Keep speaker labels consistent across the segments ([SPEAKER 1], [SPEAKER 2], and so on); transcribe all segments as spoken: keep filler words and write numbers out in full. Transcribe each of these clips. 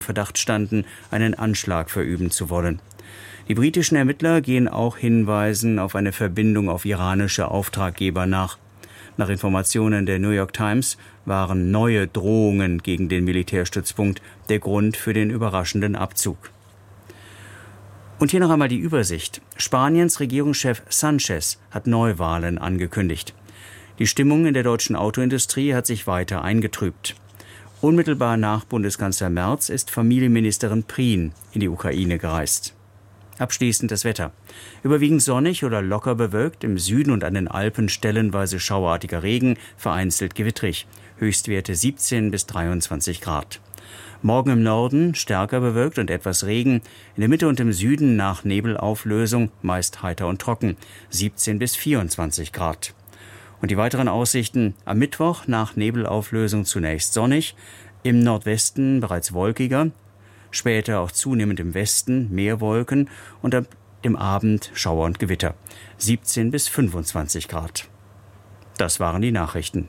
[SPEAKER 1] Verdacht standen, einen Anschlag verüben zu wollen. Die britischen Ermittler gehen auch Hinweisen auf eine Verbindung auf iranische Auftraggeber nach. Nach Informationen der New York Times waren neue Drohungen gegen den Militärstützpunkt der Grund für den überraschenden Abzug. Und hier noch einmal die Übersicht. Spaniens Regierungschef Sánchez hat Neuwahlen angekündigt. Die Stimmung in der deutschen Autoindustrie hat sich weiter eingetrübt. Unmittelbar nach Bundeskanzler Merz ist Familienministerin Prien in die Ukraine gereist. Abschließend das Wetter. Überwiegend sonnig oder locker bewölkt, im Süden und an den Alpen stellenweise schauartiger Regen, vereinzelt gewittrig. Höchstwerte siebzehn bis dreiundzwanzig Grad. Morgen im Norden stärker bewölkt und etwas Regen, in der Mitte und im Süden nach Nebelauflösung meist heiter und trocken, siebzehn bis vierundzwanzig Grad. Und die weiteren Aussichten: am Mittwoch nach Nebelauflösung zunächst sonnig, im Nordwesten bereits wolkiger, später auch zunehmend im Westen mehr Wolken und ab dem Abend Schauer und Gewitter. siebzehn bis fünfundzwanzig Grad. Das waren die Nachrichten.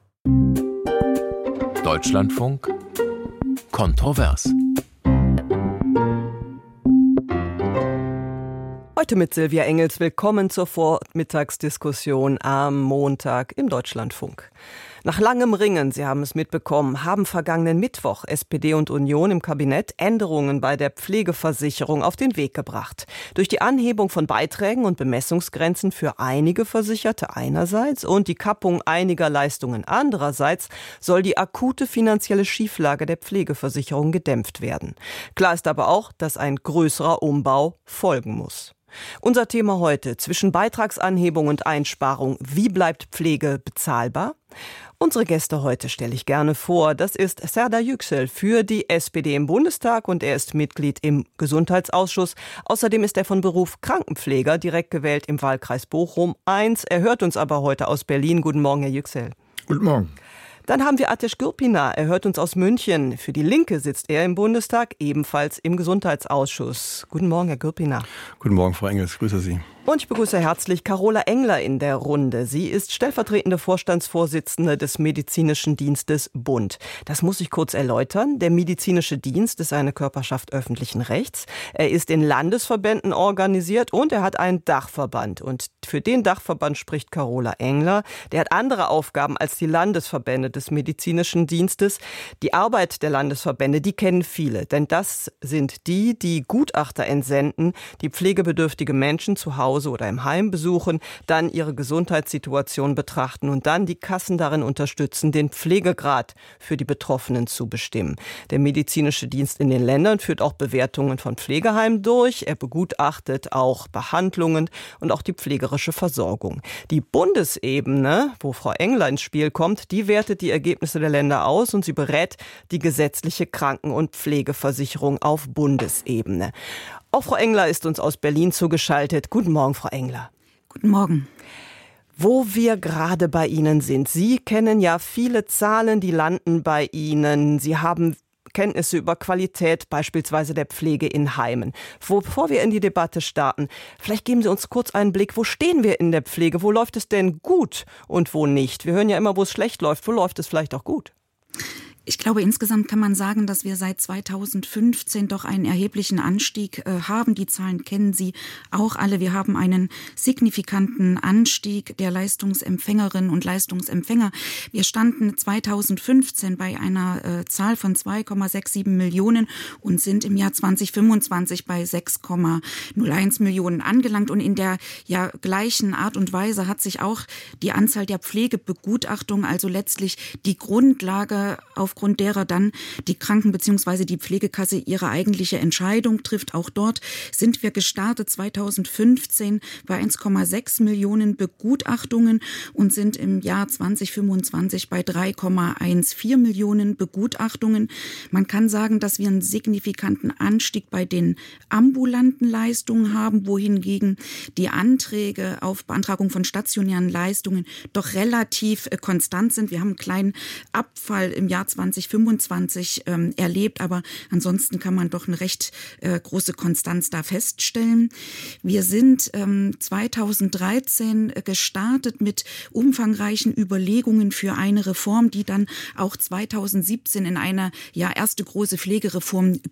[SPEAKER 2] Deutschlandfunk kontrovers.
[SPEAKER 3] Heute mit Silvia Engels. Willkommen zur Vormittagsdiskussion am Montag im Deutschlandfunk. Nach langem Ringen, Sie haben es mitbekommen, haben vergangenen Mittwoch S P D und Union im Kabinett Änderungen bei der Pflegeversicherung auf den Weg gebracht. Durch die Anhebung von Beiträgen und Bemessungsgrenzen für einige Versicherte einerseits und die Kappung einiger Leistungen andererseits soll die akute finanzielle Schieflage der Pflegeversicherung gedämpft werden. Klar ist aber auch, dass ein größerer Umbau folgen muss. Unser Thema heute: zwischen Beitragsanhebung und Einsparung. Wie bleibt Pflege bezahlbar? Unsere Gäste heute stelle ich gerne vor. Das ist Serdar Yüksel für die S P D im Bundestag und er ist Mitglied im Gesundheitsausschuss. Außerdem ist er von Beruf Krankenpfleger, direkt gewählt im Wahlkreis Bochum eins. Er hört uns aber heute aus Berlin. Guten Morgen, Herr Yüksel.
[SPEAKER 4] Guten Morgen.
[SPEAKER 3] Dann haben wir Ateş Gürpınar. Er hört uns aus München. Für die Linke sitzt er im Bundestag, ebenfalls im Gesundheitsausschuss. Guten Morgen, Herr Gürpınar.
[SPEAKER 4] Guten Morgen, Frau Engels. Grüße Sie.
[SPEAKER 3] Und ich begrüße herzlich Carola Engler in der Runde. Sie ist stellvertretende Vorstandsvorsitzende des Medizinischen Dienstes Bund. Das muss ich kurz erläutern. Der Medizinische Dienst ist eine Körperschaft öffentlichen Rechts. Er ist in Landesverbänden organisiert und er hat einen Dachverband. Und für den Dachverband spricht Carola Engler. Der hat andere Aufgaben als die Landesverbände des Medizinischen Dienstes. Die Arbeit der Landesverbände, die kennen viele. Denn das sind die, die Gutachter entsenden, die pflegebedürftige Menschen zu Hause oder im Heim besuchen, dann ihre Gesundheitssituation betrachten und dann die Kassen darin unterstützen, den Pflegegrad für die Betroffenen zu bestimmen. Der medizinische Dienst in den Ländern führt auch Bewertungen von Pflegeheimen durch. Er begutachtet auch Behandlungen und auch die pflegerische Versorgung. Die Bundesebene, wo Frau Engler ins Spiel kommt, die wertet die Ergebnisse der Länder aus und sie berät die gesetzliche Kranken- und Pflegeversicherung auf Bundesebene. Auch Frau Engler ist uns aus Berlin zugeschaltet. Guten Morgen, Frau Engler.
[SPEAKER 5] Guten Morgen.
[SPEAKER 3] Wo wir gerade bei Ihnen sind. Sie kennen ja viele Zahlen, die landen bei Ihnen. Sie haben Kenntnisse über Qualität beispielsweise der Pflege in Heimen. Bevor wir in die Debatte starten, vielleicht geben Sie uns kurz einen Blick, wo stehen wir in der Pflege? Wo läuft es denn gut und wo nicht? Wir hören ja immer, wo es schlecht läuft. Wo läuft es vielleicht auch gut?
[SPEAKER 5] Ich glaube, insgesamt kann man sagen, dass wir seit zweitausendfünfzehn doch einen erheblichen Anstieg äh, haben. Die Zahlen kennen Sie auch alle. Wir haben einen signifikanten Anstieg der Leistungsempfängerinnen und Leistungsempfänger. Wir standen zweitausendfünfzehn bei einer äh, Zahl von zwei Komma siebenundsechzig Millionen und sind im Jahr zweitausendfünfundzwanzig bei sechs Komma null eins Millionen angelangt. Und in der ja gleichen Art und Weise hat sich auch die Anzahl der Pflegebegutachtungen, also letztlich die Grundlage, auf aufgrund derer dann die Kranken- bzw. die Pflegekasse ihre eigentliche Entscheidung trifft. Auch dort sind wir gestartet zweitausendfünfzehn bei eins Komma sechs Millionen Begutachtungen und sind im Jahr zweitausendfünfundzwanzig bei drei Komma vierzehn Millionen Begutachtungen. Man kann sagen, dass wir einen signifikanten Anstieg bei den ambulanten Leistungen haben, wohingegen die Anträge auf Beantragung von stationären Leistungen doch relativ äh, konstant sind. Wir haben einen kleinen Abfall im Jahr zweitausendfünfundzwanzig ähm, erlebt, aber ansonsten kann man doch eine recht äh, große Konstanz da feststellen. Wir sind ähm, zweitausenddreizehn gestartet mit umfangreichen Überlegungen für eine Reform, die dann auch zweitausendsiebzehn in eine ja erste große Pflegereform